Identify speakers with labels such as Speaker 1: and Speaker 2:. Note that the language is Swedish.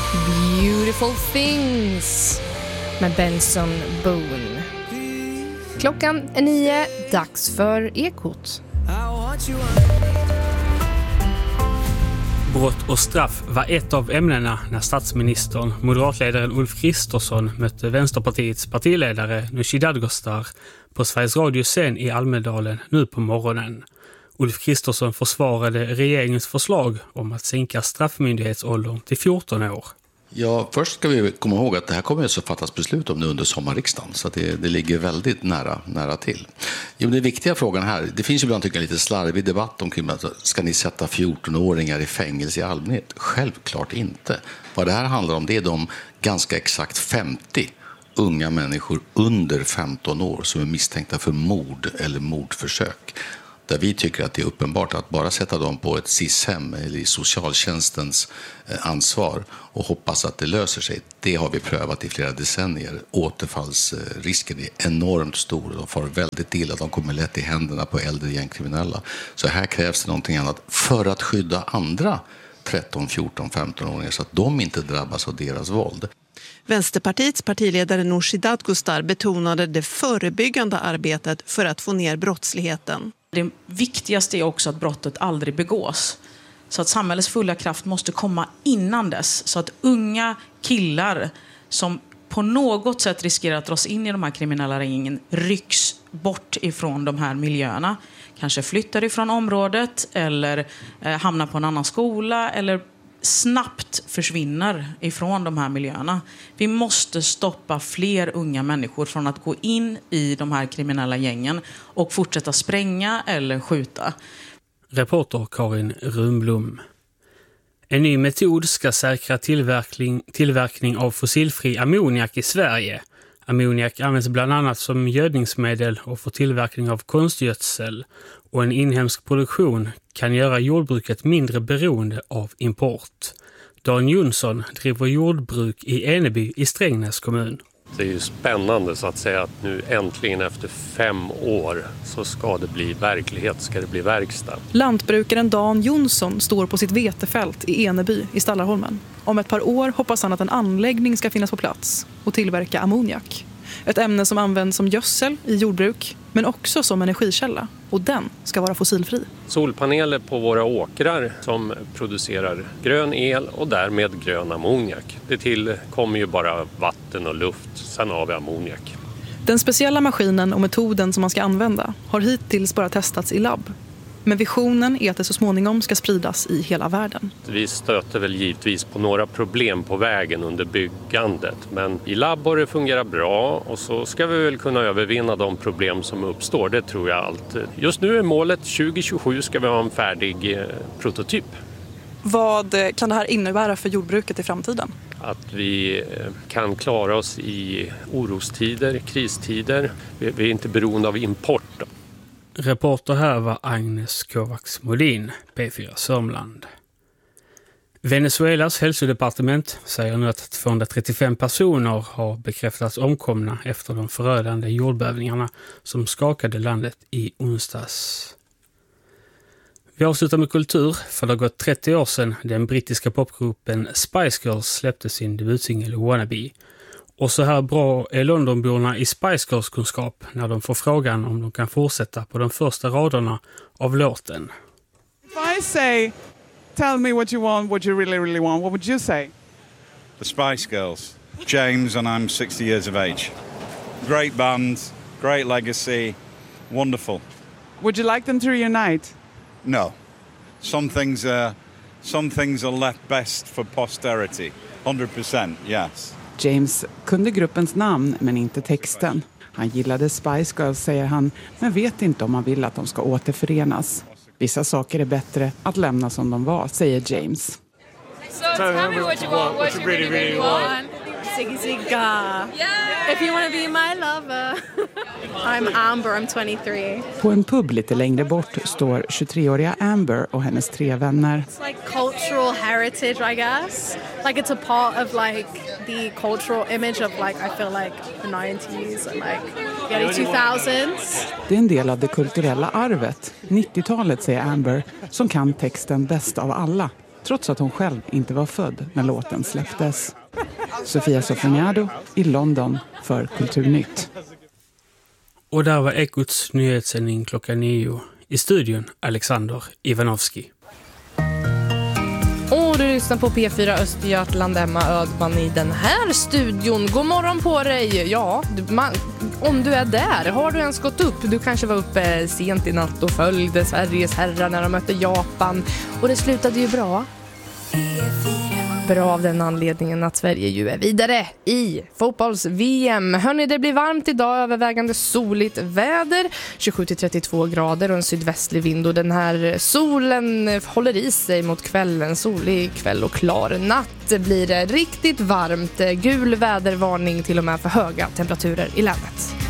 Speaker 1: Beautiful Things med Benson Boone. Klockan är 9, dags för Ekot.
Speaker 2: Brott och straff var ett av ämnena när statsministern, moderatledaren Ulf Kristersson, mötte Vänsterpartiets partiledare Nooshi Dadgostar på Sveriges Radios scen i Almedalen nu på morgonen. Ulf Kristersson försvarade regeringens förslag om att sänka straffmyndighetsåldern till 14 år.
Speaker 3: Ja, först ska vi komma ihåg att det här kommer att fattas beslut om det under sommarriksdagen, så att det ligger väldigt nära till. Jo, den viktiga frågan här, det finns ju ibland tycker jag lite slarvig debatt omkring att ska ni sätta 14-åringar i fängelse i allmänhet? Självklart inte. Vad det här handlar om, det är de ganska exakt 50 unga människor under 15 år som är misstänkta för mord eller mordförsök. Där vi tycker att det är uppenbart att bara sätta dem på ett SIS-hem eller i socialtjänstens ansvar och hoppas att det löser sig. Det har vi prövat i flera decennier. Återfallsrisken är enormt stor. De får väldigt illa. De kommer lätt i händerna på äldre gängkriminella. Så här krävs det någonting annat för att skydda andra 13, 14, 15-åringar så att de inte drabbas av deras våld.
Speaker 4: Vänsterpartiets partiledare Nooshi Dadgostar betonade det förebyggande arbetet för att få ner brottsligheten.
Speaker 5: Det viktigaste är också att brottet aldrig begås. Så att samhällets fulla kraft måste komma innan dess. Så att unga killar som på något sätt riskerar att dras in i de här kriminella gängen rycks bort ifrån de här miljöerna. Kanske flyttar ifrån området eller hamnar på en annan skola eller snabbt försvinner ifrån de här miljöerna. Vi måste stoppa fler unga människor från att gå in i de här kriminella gängen och fortsätta spränga eller skjuta.
Speaker 2: Reporter Karin Runblom. En ny metod ska säkra tillverkning av fossilfri ammoniak i Sverige. Ammoniak används bland annat som gödningsmedel och för tillverkning av konstgödsel, och en inhemsk produktion kan göra jordbruket mindre beroende av import. Dan Jonsson driver jordbruk i Eneby i Strängnäs kommun.
Speaker 6: Det är ju spännande så att säga att nu äntligen efter 5 år så ska det bli verklighet, ska det bli verkstad.
Speaker 7: Lantbrukaren Dan Jonsson står på sitt vetefält i Eneby i Stallarholmen. Om ett par år hoppas han att en anläggning ska finnas på plats och tillverka ammoniak. Ett ämne som används som gödsel i jordbruk men också som energikälla, och den ska vara fossilfri.
Speaker 6: Solpaneler på våra åkrar som producerar grön el och därmed grön ammoniak. Det tillkommer ju bara vatten och luft, sen har vi ammoniak.
Speaker 7: Den speciella maskinen och metoden som man ska använda har hittills bara testats i labb. Men visionen är att det så småningom ska spridas i hela världen.
Speaker 6: Vi stöter väl givetvis på några problem på vägen under byggandet. Men i labb har det fungerat bra och så ska vi väl kunna övervinna de problem som uppstår. Det tror jag allt. Just nu är målet 2027 ska vi ha en färdig prototyp.
Speaker 7: Vad kan det här innebära för jordbruket i framtiden?
Speaker 6: Att vi kan klara oss i orostider, kristider. Vi är inte beroende av import.
Speaker 2: Reporter här var Agnes Kovacs Modin, P4 Sörmland. Venezuelas hälsodepartement säger nu att 235 personer har bekräftats omkomna efter de förödande jordbävningarna som skakade landet i onsdags. Vi avslutar med kultur, för det har gått 30 år sedan den brittiska popgruppen Spice Girls släppte sin debutsingel Wannabe. Och så här bra är Londonborna i Spice Girls kunskap när de får frågan om de kan fortsätta på de första raderna av låten.
Speaker 8: If I say, tell me what you really, really want, what would you say?
Speaker 9: The Spice Girls. James and I'm 60 years of age. Great band, great legacy, wonderful.
Speaker 8: Would you like them to reunite?
Speaker 9: No. Some things are left best for posterity. 100%, yes.
Speaker 8: James kunde gruppens namn men inte texten. Han gillade Spice Girls, säger han, men vet inte om han vill att de ska återförenas. Vissa saker är bättre att lämna som de var, säger James.
Speaker 10: So tell me what you want, what you really want.
Speaker 11: Siggy Sigga. Yeah. If you want to be my lover. I'm Amber, I'm 23.
Speaker 8: På en pub lite längre bort står 23-åriga Amber och hennes 3 vänner.
Speaker 11: It's like cultural heritage, I guess. Like it's a part of like the cultural image of like I feel like the 90s and like early 2000s.
Speaker 8: Det är en del av det kulturella arvet. 90-talet, säger Amber, som kan texten bäst av alla. trots att hon själv inte var född när låten släpptes. Sofia Sofroniado i London för Kulturnytt.
Speaker 2: Och där var Ekots nyhetssändning 9:00. I studion Alexander Ivanovski.
Speaker 1: Och du lyssnar på P4 Östergötland, Emma Ödman i den här studion. God morgon på dig. Ja, om du är där, har du ens gått upp? Du kanske var uppe sent i natt och följde Sveriges herrar när de mötte Japan. Och det slutade ju bra. Bra av den anledningen att Sverige ju är vidare i fotbolls-VM. Hörrni, det blir varmt idag, övervägande soligt väder, 27-32 grader och en sydvästlig vind. Och den här solen håller i sig mot kvällen, solig kväll och klar natt blir det riktigt varmt. Gul vädervarning till och med för höga temperaturer i länet.